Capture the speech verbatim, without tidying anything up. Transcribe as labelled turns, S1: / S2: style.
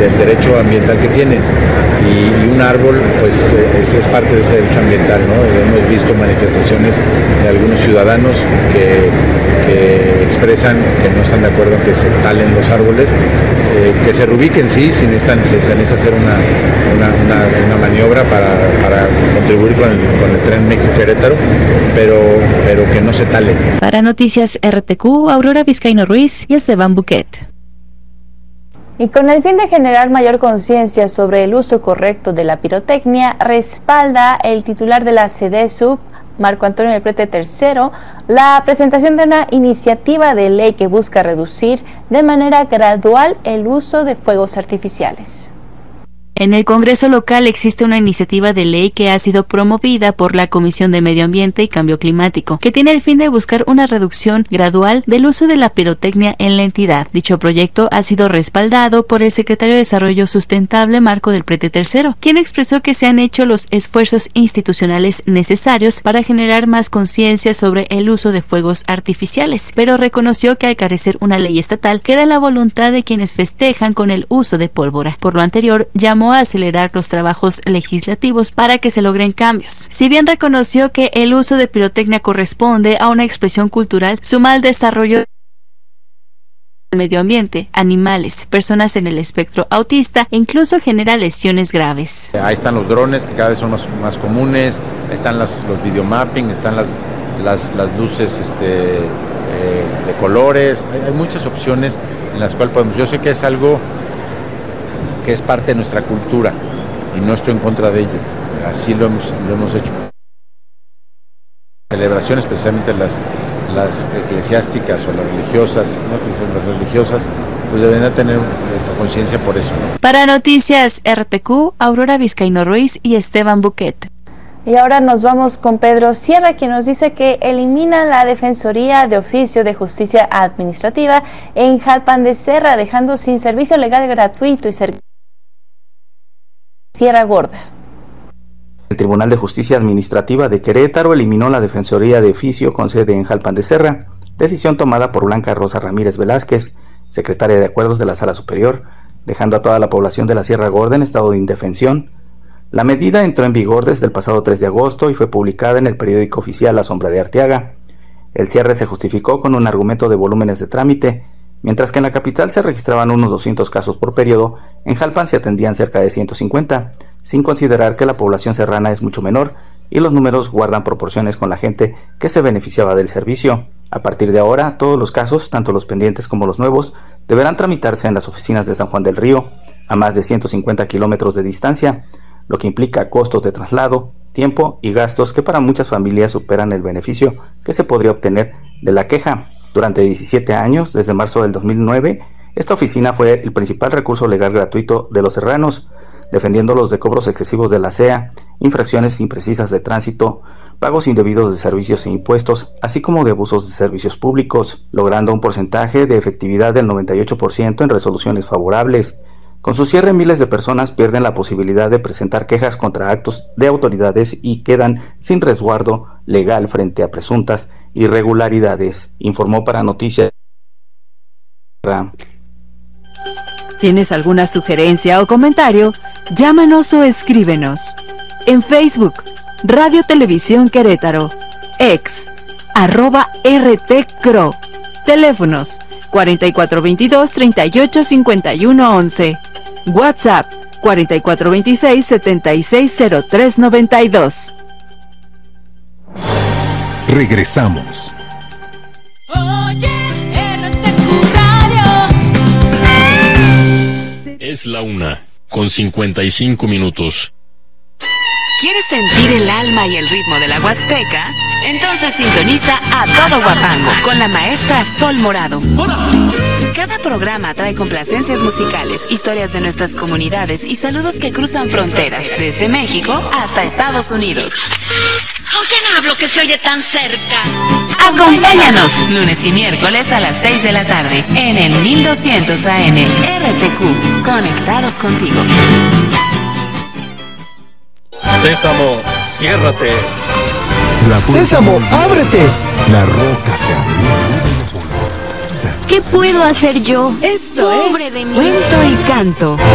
S1: del derecho ambiental que tienen. Y, y un árbol pues es, es parte de ese derecho ambiental, ¿no? Hemos visto manifestaciones de algunos ciudadanos que, que expresan que no están de acuerdo en que se talen los árboles, eh, que se reubiquen, sí, si necesitan, se, se necesita hacer una, una, una, una maniobra para, para contribuir con el, con el tren México-Querétaro, pero, pero que no se talen.
S2: Para Noticias R T Q, Aurora Vizcaíno Ruiz y Esteban Buquet.
S3: Y con el fin de generar mayor conciencia sobre el uso correcto de la pirotecnia, respalda el titular de la SEDESUB, Marco Antonio del Prete tercero, la presentación de una iniciativa de ley que busca reducir de manera gradual el uso de fuegos artificiales.
S2: En el Congreso local existe una iniciativa de ley que ha sido promovida por la Comisión de Medio Ambiente y Cambio Climático, que tiene el fin de buscar una reducción gradual del uso de la pirotecnia en la entidad. Dicho proyecto ha sido respaldado por el secretario de Desarrollo Sustentable, Marco del Prete tercero, quien expresó que se han hecho los esfuerzos institucionales necesarios para generar más conciencia sobre el uso de fuegos artificiales, pero reconoció que al carecer una ley estatal queda en la voluntad de quienes festejan con el uso de pólvora. Por lo anterior, llamó a acelerar los trabajos legislativos para que se logren cambios. Si bien reconoció que el uso de pirotecnia corresponde a una expresión cultural, su mal desarrollo del medio ambiente, animales, personas en el espectro autista e incluso genera lesiones graves.
S1: Ahí están los drones que cada vez son más, más comunes, están las, los videomapping, están las, las, las luces este, eh, de colores, hay, hay muchas opciones en las cuales podemos, yo sé que es algo que es parte de nuestra cultura y no estoy en contra de ello, así lo hemos, lo hemos hecho. Celebraciones, especialmente las, las eclesiásticas o las religiosas, no eclesiásticas, las religiosas, pues deben de tener conciencia por eso, ¿no?
S2: Para Noticias R T Q, Aurora Vizcaíno Ruiz y Esteban Buquet.
S3: Y ahora nos vamos con Pedro Sierra, quien nos dice que eliminan la Defensoría de Oficio de Justicia Administrativa en Jalpan de Serra, dejando sin servicio legal gratuito y servicio Sierra Gorda.
S4: El Tribunal de Justicia Administrativa de Querétaro eliminó la Defensoría de Oficio con sede en Jalpan de Serra, decisión tomada por Blanca Rosa Ramírez Velázquez, secretaria de Acuerdos de la Sala Superior, dejando a toda la población de la Sierra Gorda en estado de indefensión. La medida entró en vigor desde el pasado tres de agosto y fue publicada en el periódico oficial La Sombra de Arteaga. El cierre se justificó con un argumento de volúmenes de trámite. Mientras que en la capital se registraban unos doscientos casos por periodo, en Jalpan se atendían cerca de ciento cincuenta, sin considerar que la población serrana es mucho menor y los números guardan proporciones con la gente que se beneficiaba del servicio. A partir de ahora, todos los casos, tanto los pendientes como los nuevos, deberán tramitarse en las oficinas de San Juan del Río, a más de ciento cincuenta kilómetros de distancia, lo que implica costos de traslado, tiempo y gastos que para muchas familias superan el beneficio que se podría obtener de la queja. Durante diecisiete años, desde marzo del dos mil nueve, esta oficina fue el principal recurso legal gratuito de los serranos, defendiéndolos de cobros excesivos de la C E A, infracciones imprecisas de tránsito, pagos indebidos de servicios e impuestos, así como de abusos de servicios públicos, logrando un porcentaje de efectividad del noventa y ocho por ciento en resoluciones favorables. Con su cierre, miles de personas pierden la posibilidad de presentar quejas contra actos de autoridades y quedan sin resguardo legal frente a presuntas irregularidades, informó para Noticias.
S2: ¿Tienes alguna sugerencia o comentario? Llámanos o escríbenos. En Facebook, Radio Televisión Querétaro, ex, arroba R T C R O, teléfonos cuarenta y cuatro veintidós, treinta y ocho cincuenta y uno once, WhatsApp cuarenta y cuatro veintiséis, setenta y seis cero tres noventa y dos.
S5: Regresamos.
S6: Oye, R T Q Radio.
S7: Es la una, con cincuenta y cinco minutos.
S8: ¿Quieres sentir el alma y el ritmo de la Huasteca? Entonces sintoniza a Todo Guapango con la maestra Sol Morado. Cada programa trae complacencias musicales, historias de nuestras comunidades y saludos que cruzan fronteras, desde México hasta Estados Unidos.
S6: ¿Con quién hablo que se oye tan cerca?
S8: Acompáñanos lunes y miércoles a las seis de la tarde en el mil doscientos A M R T Q. Conectados contigo.
S7: Sésamo, ciérrate.
S9: Sésamo, ábrete.
S5: La roca se abrió.
S10: ¿Qué puedo hacer yo?
S8: Esto
S10: Pobre
S8: es
S10: de mí.
S8: Cuento y Canto.